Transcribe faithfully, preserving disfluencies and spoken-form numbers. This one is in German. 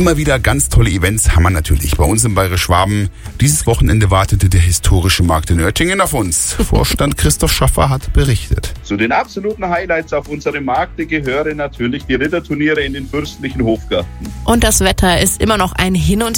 immer wieder ganz tolle Events haben wir natürlich bei uns im Bayerisch Schwaben. Dieses Wochenende wartete der historische Markt in Oettingen auf uns. Vorstand Christoph Schaffer hat berichtet. Zu den absoluten Highlights auf unserem Markt gehören natürlich die Ritterturniere in den fürstlichen Hofgarten. Und das Wetter ist immer noch ein Hin und